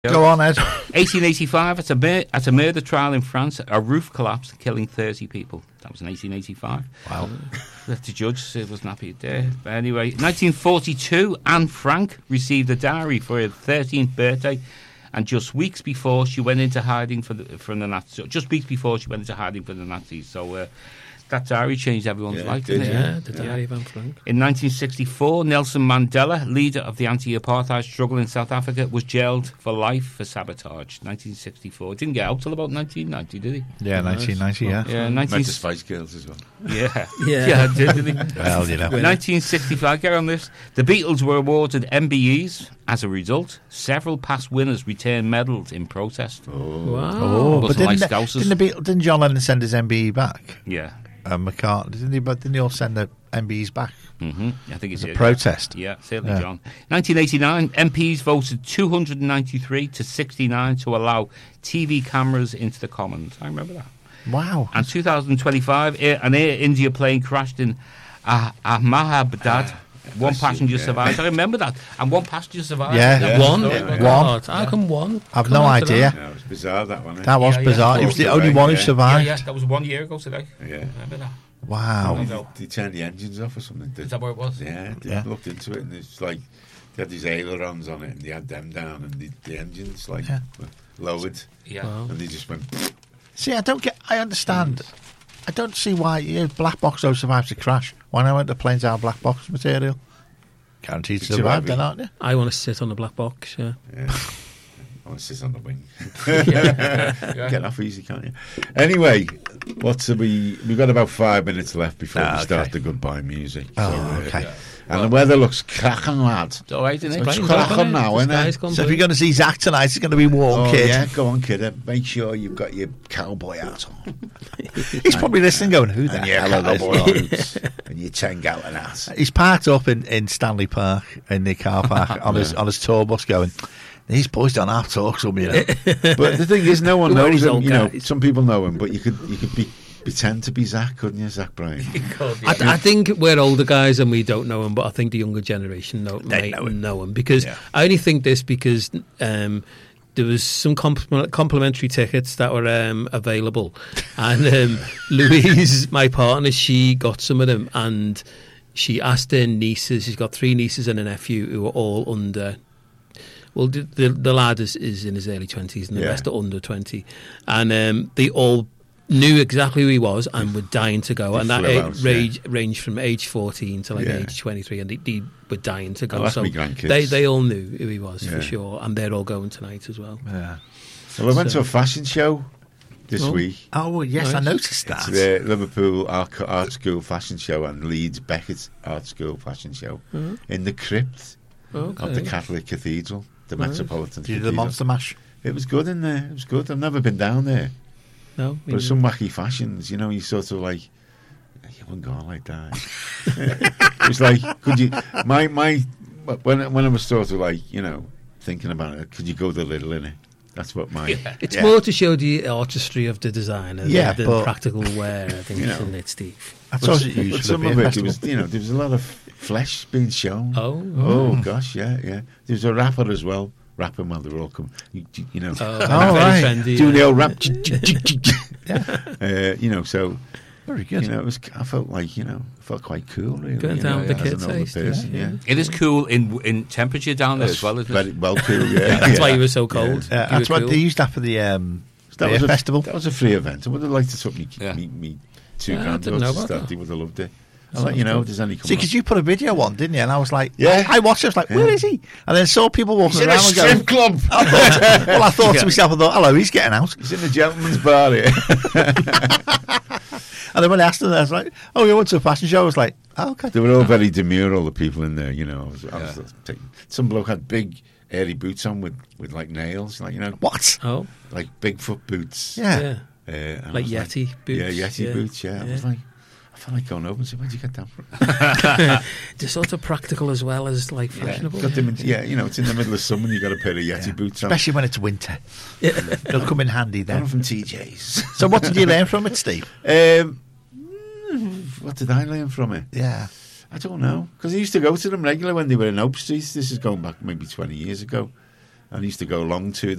Go on, Ed. 1885, at a murder trial in France, a roof collapsed, killing 30 people. That was in 1885. Wow. The judge wasn't happy there. But anyway, 1942, Anne Frank received a dowry for her 13th birthday, and just weeks before she went into hiding from the Nazis. Just weeks before she went into hiding from the Nazis. So that dowry changed everyone's life, didn't it? Yeah, the dowry of Anne Frank. In 1964, Nelson Mandela, leader of the anti-apartheid struggle in South Africa, was jailed for life for sabotage. 1964. Didn't get out till about 1990, did he? Yeah, 1990, yeah. Yeah, Met the Spice Girls as well. Yeah. Yeah. Didn't he? Well, you know. 1965, get on this. The Beatles were awarded MBEs. As a result, several past winners returned medals in protest. Wow. Oh, but didn't John Lennon send his MBE back? Yeah. McCartney, didn't he all send the MBEs back? Mm-hmm. I think it's a protest. Yeah, certainly, John. 1989, MPs voted 293 to 69 to allow TV cameras into the Commons. I remember that. Wow. And 2025, an Air India plane crashed in Ahmedabad. One passenger survived. I remember that. And one passenger survived. Yeah. One? One. How come one? I've no idea. Yeah, it was bizarre, that one. That was bizarre. He was the only one who survived. Yeah, that was 1 year ago today. Yeah. I remember that. Wow. They turned the engines off or something. Is that what it was? Yeah, they looked into it, and it's like they had these ailerons on it, and they had them down, and the engines were lowered. Yeah. Wow. And they just went. See, I understand. I don't see why black box though survives a crash. Why not the planes are black box material? Guaranteed to survive, then, aren't you? I want to sit on the black box, yeah. I want to sit on the wing. Get off easy, can't you? Anyway, we've got about 5 minutes left before we start the goodbye music. Okay. And the weather looks cracking, lad. It's all right, isn't it? It's cracking now, isn't it? So if you're going to see Zach tonight, it's going to be warm, kid. Yeah, go on, kid. Make sure you've got your cowboy hat on. He's probably listening going, who the and your hell is cowboy he? boots and your 10-gallon ass. He's parked up in Stanley Park in the car park on his tour bus going, these boys don't have talk, some, you know. But the thing is, no one Who are knows these him. old You know, guys? some people know him, but you could pretend to be Zach, couldn't you, Zach Bryan? I think we're older guys and we don't know him, but I think the younger generation might know him. Because I only think this because there was some complimentary tickets that were available, and Louise, my partner, she got some of them, and she asked her nieces. She's got 3 nieces and a nephew who are all under. Well, the lad is in his early 20s, and the rest are under 20, and they all knew exactly who he was and were dying to go, and that ranged from age 14 to age 23, and they were dying to go. So they all knew who he was for sure, and they're all going tonight as well. Yeah. Well, I went to a fashion show this week. Oh, yes, nice. I noticed that. It's the Liverpool Art School Fashion Show and Leeds Beckett Art School Fashion Show in the crypt of the Catholic Cathedral, the Metropolitan Cathedral. Did you do the Monster Mash? It was good in there. It was good. I've never been down there. No, but some wacky fashions, you know, you sort of like, you wouldn't go on like that. It was like, could you, when I was sort of like, you know, thinking about it, could you go the little in it? That's what my... It's more to show the artistry of the designer than but, practical wear, I think, isn't it, Steve? That's what it usually some of it was, you know, there was a lot of flesh being shown. Oh gosh, yeah. There was a rapper as well. Rapping while they were all coming, you know, right. Trendy, doing the old rap, you know. So very good. You know, I felt like, you know, quite cool. Really, going down the kids' It is cool in temperature down there as well, isn't it? Very well cool. Yeah, that's why you were so cold. Yeah. That's what they used after the festival. That was a free event. I would have liked to took me $2 to start. They would have loved it. Like, you know, if there's any. See, because you put a video on, didn't you? And I was like, I watched it. I was like, where is he? And then saw people walking around and going, strip club. I thought to myself, hello, he's getting out. He's in the gentleman's bar here. And then when I asked him, I was like, oh, you went to a fashion show? I was like, oh, okay. They were all very demure, all the people in there, you know. I was taking, some bloke had big, airy boots on with like nails, like, you know. What? Oh. Like Bigfoot boots. Yeah. Like Yeti boots. Yeah, Yeti boots, yeah. I was like, I felt like going over and saying, where'd you get that from? They're sort of practical as well as like fashionable. Got them you know, it's in the middle of summer and you've got a pair of Yeti boots on. Especially when it's winter. They'll come in handy then. I'm from TJ's. So what did you learn from it, Steve? What did I learn from it? Yeah. I don't know. Because I used to go to them regularly when they were in Oak Street. This is going back maybe 20 years ago. and I used to go along to